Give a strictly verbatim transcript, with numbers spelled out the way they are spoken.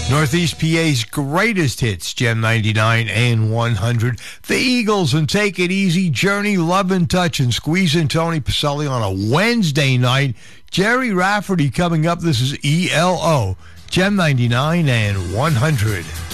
Northeast P A's greatest hits, Gem ninety-nine and one hundred. The Eagles and Take It Easy, Journey, Love and Touch, and Squeezing Tony Pacelli on a Wednesday night. Jerry Rafferty coming up. This is E L O, Gem ninety-nine and one hundred.